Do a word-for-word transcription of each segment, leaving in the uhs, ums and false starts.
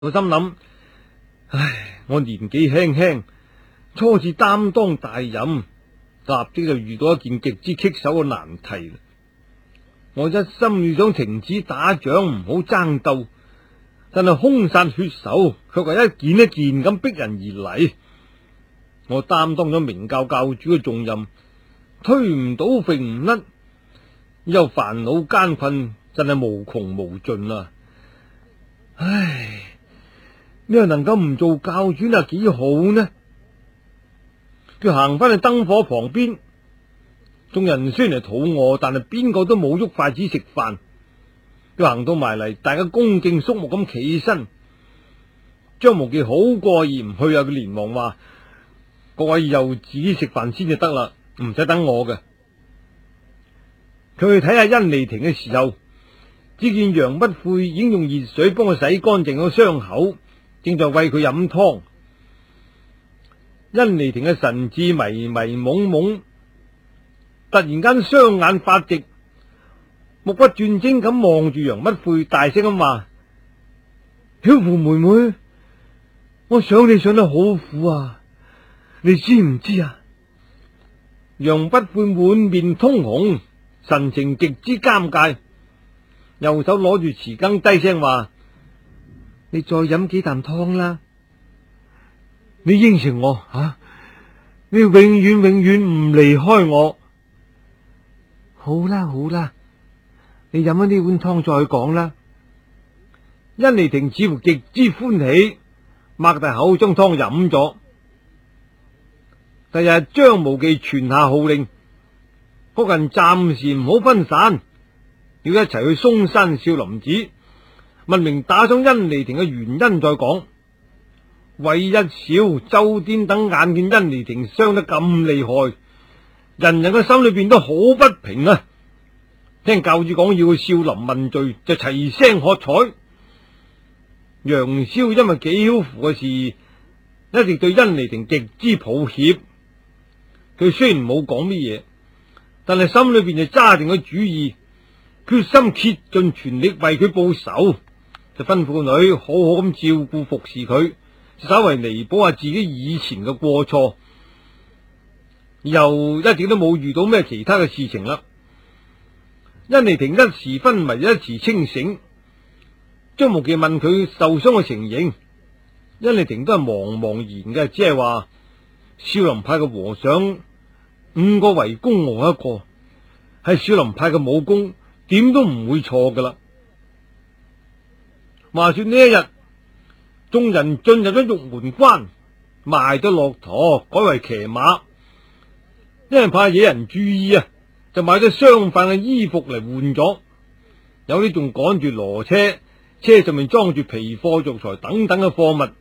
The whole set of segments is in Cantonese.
我心諗，唉，我年紀輕輕，初次擔當大任，立即就遇到一件極之棘手嘅難題。我一心要想停止打仗，唔好爭鬥，但係兇殺血手卻係一件一件咁逼人而嚟。我擔當咗明教教主嘅重任，推唔到，揈唔甩，以後煩惱艱困真係無窮無盡啦。唉，你又能夠唔做教主啊，幾好呢？佢行翻去燈火旁邊，眾人雖然係肚餓，但係邊個都冇喐筷子食飯。佢行到埋嚟，大家恭敬肅穆咁企起身。張無忌好過意唔去啊！佢連忙話：各位又自己食飯先就得啦，唔使等我嘅。佢去睇下甄尼廷嘅時候，只見楊不悔已經用熱水幫佢洗乾淨個傷口，正在餵佢飲湯。甄尼廷嘅神志迷迷懵懵，突然間雙眼發直，目不轉睛咁望住楊不悔，大聲咁話：曉芙妹妹，我想你想得好苦啊，你知唔知啊？楊不悔滿面通紅，神情極之尷尬，右手攞住匙羹，低聲話：你再飲幾啖湯啦，你應承我吓、啊，你永遠永遠唔離開我。好啦好啦，你飲咗呢碗湯再講啦。甄尼廷似乎極之歡喜，擘大口將湯飲咗。第日張無忌傳下號令，各人暫時唔好分散，要一齊去嵩山少林寺，問明打傷甄尼廷嘅原因再講。韋一少、周顛等眼見甄尼廷傷得咁厲害，人人嘅心裏邊都好不平啊！聽教主講要去少林問罪，就齊聲喝彩。楊逍因為紀曉芙嘅事，一直對甄尼廷極之抱歉。佢雖然冇講乜嘢，但係心裏邊就揸定個主意，決心竭盡全力為佢報仇，就吩咐個女好好咁照顧服侍佢，稍為彌補下自己以前嘅過錯。以後一直都冇遇到咩其他嘅事情啦。甄尼廷一時昏迷，一時清醒。張無忌問佢受傷嘅情形，甄尼廷都係茫茫然嘅，只係話少林派嘅和尚五個圍攻我一個，係少林派嘅武功點都唔會錯噶啦。話說呢一日，眾人進入咗玉門關，賣咗駱駝改為騎馬，因為怕惹人注意啊，就買咗相反嘅衣服嚟換咗。有啲仲趕住騾車，車上面裝住皮貨藥材等等嘅貨物。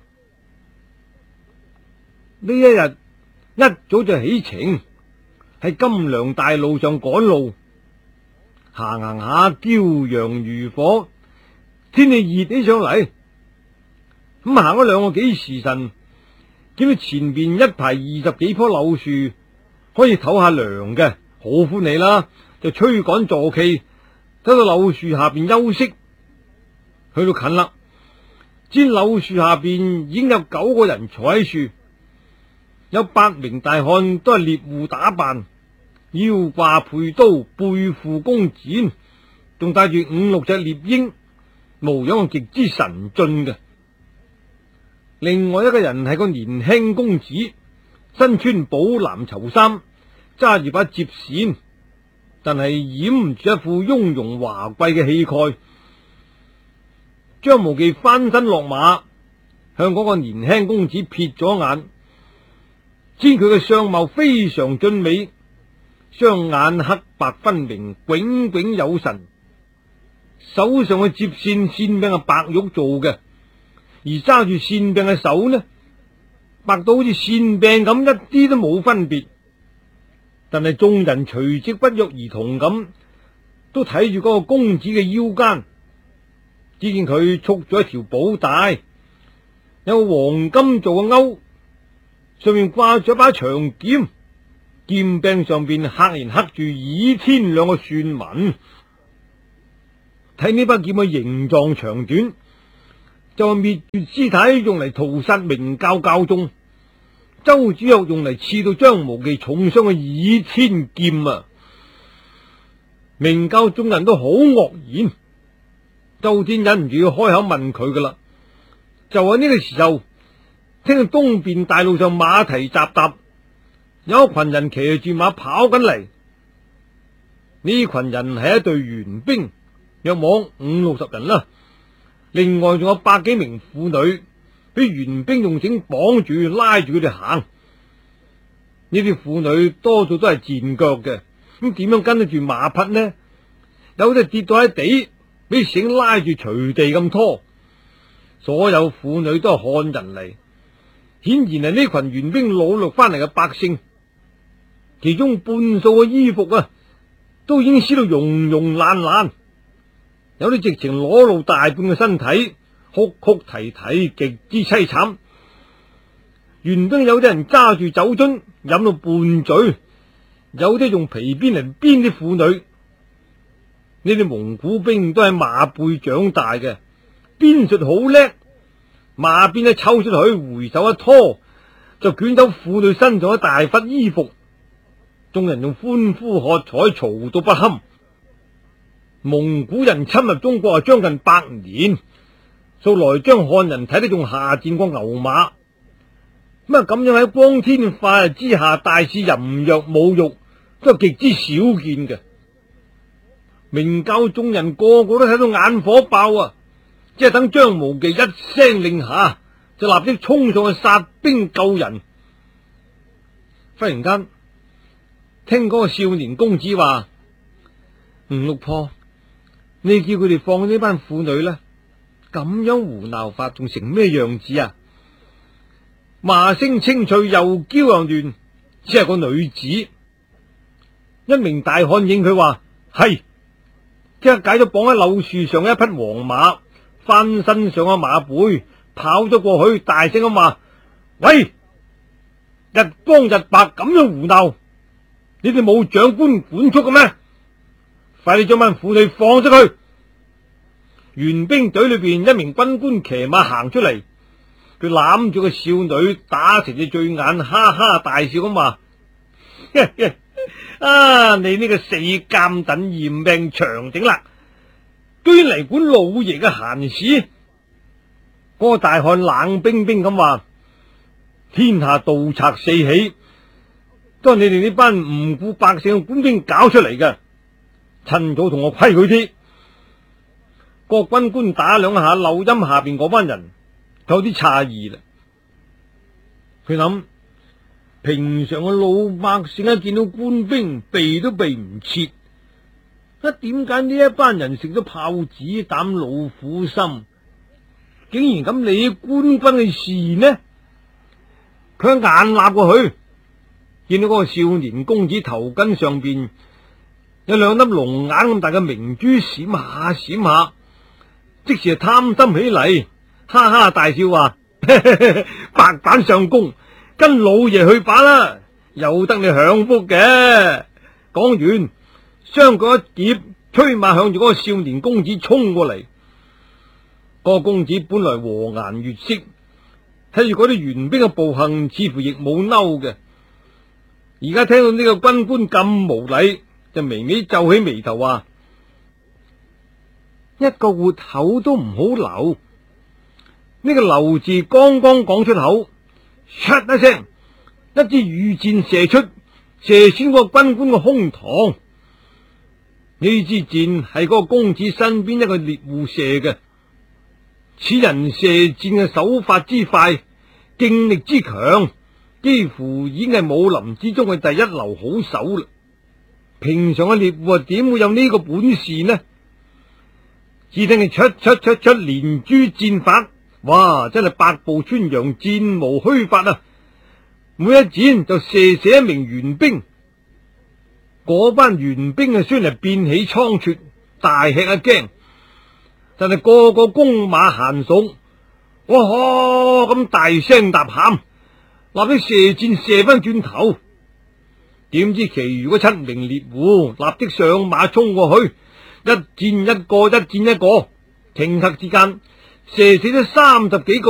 呢一日一早就起程，喺金梁大路上趕路，行行下驕陽如火，天氣熱起上嚟。咁行咗兩個幾時辰，見到前邊一排二十幾棵柳樹，可以唞下涼嘅，好歡喜啦，就驅趕坐騎，走到柳樹下邊休息。去到近啦，見柳樹下邊已經有九個人坐喺樹，有八名大漢都係獵戶打扮，腰掛佩刀，背負弓箭，仲帶住五六隻獵鷹，模樣係極之神俊嘅。另外一個人係個年輕公子，身穿寶藍綢衫，揸住把折扇，但係掩唔住一副雍容華貴嘅氣概。張無忌翻身落馬，向嗰個年輕公子瞥咗眼，見佢嘅相貌非常俊美，雙眼黑白分明，炯炯有神。手上嘅折扇扇柄係白玉做嘅，而揸住扇柄嘅手呢，白到好似扇柄咁，一啲都冇分別。但係眾人隨即不約而同咁都睇住嗰個公子嘅腰間，只見佢束咗一條寶帶，有黃金做嘅鈎，上面掛咗一把長劍，劍柄上邊赫然刻住倚天兩個算紋。睇呢把劍嘅形狀長短， 就係滅絕師太用嚟屠殺明教教眾，周詡又用嚟刺到張無忌重傷嘅倚天劍啊！明教眾人都好愕然，周天忍唔住要開口問佢噶啦。就喺呢個時候，聽到東邊大路上馬蹄雜踏，有一群人騎住馬跑緊嚟。呢群人係一隊援兵，約莫五六十人啦。另外仲有百幾名婦女，俾援兵用繩綁住，拉住佢哋行。呢啲婦女多數都係賤腳嘅，咁點樣跟得住馬匹呢？有啲跌到喺地，俾繩拉住隨地咁拖。所有婦女都係漢人嚟，顯然係呢群援兵擄掠翻嚟嘅百姓。其中半數嘅衣服啊，都已經撕到溶溶爛爛，有啲直情裸露大半嘅身體，哭哭啼啼，極之淒慘。援兵有啲人揸住酒樽飲到半醉，有啲用皮鞭嚟鞭啲婦女。呢啲蒙古兵都係馬背長大嘅，鞭術好叻，馬鞭一抽出去，回手一拖，就捲走婦女身上一大忽衣服。眾人用歡呼喝彩，嘈到不堪。蒙古人侵入中國啊，將近百年，素來將漢人睇得仲下賤過牛馬。咁啊，咁樣喺光天化日之下大肆淫虐侮辱，都係極之少見嘅。明教眾人個個都睇到眼火爆啊！即係等張無忌一聲令下，就立即衝上去殺兵救人。忽然間，聽嗰個少年公子話：吳六婆，你叫佢哋放呢班婦女啦，咁樣胡鬧法仲成咩樣子啊？罵聲清脆，又嬌又嫩，只係個女子。一名大漢應佢話：係。即刻解咗綁喺柳樹上嘅一匹黃馬，翻身上咗馬背，跑咗過去，大聲咁話：喂，日光日白咁樣胡鬧，你哋冇長官管束嘅咩？快啲將班婦女放出去！援兵隊裏邊一名軍官騎馬行出嚟，佢攬住個少女，打成隻醉眼，哈哈大笑咁話：啊！你呢個死監躉，嫌命長整啦，居然嚟管老爺嘅閒事！嗰個大漢冷冰冰咁話：天下盜賊四起，都係你哋呢班唔顧百姓嘅官兵搞出嚟嘅，趁早同我規佢啲。個軍官打兩下漏音下邊嗰班人，有啲詫異啦。佢諗，平常嘅老百姓一見到官兵避都避唔切，啊，點解呢一班人食咗豹子膽老虎心，竟然咁理官軍嘅事呢？佢一眼立過去，見到嗰個少年公子頭巾上邊有兩粒龍眼咁大嘅明珠閃下閃下，即時係貪心起嚟，哈哈大笑話：白板上弓，跟老爺去把啦，有得你享福嘅。講完，雙腳一劫，催馬向住嗰個少年公子衝過嚟。嗰個公子本來和顏悅色，睇住嗰啲援兵嘅暴行，似乎亦冇嬲嘅。而家聽到呢個軍官咁無禮，就微微皺起眉頭話：一個活口都唔好留。呢個留字剛剛講出口，唰一聲，一支羽箭射出，射穿個軍官嘅胸膛。呢支箭係嗰個公子身邊一個獵戶射嘅。此人射箭嘅手法之快，勁力之強，幾乎已經係武林之中嘅第一流好手啦。平常嘅獵戶啊，點會有呢個本事呢？只聽佢出出出出連珠箭法，哇！真係百步穿楊，箭無虛發啊！每一箭就射死一名援兵。嗰班援兵啊，雖然係變起倉促，大吃一驚，但係個個弓馬嫻熟，哇呵咁大聲吶喊，立即射箭射翻轉頭。點知其餘嗰七名獵戶立即上馬衝過去，一箭一個，一箭一個，頃刻之間， 射死咗三十幾個。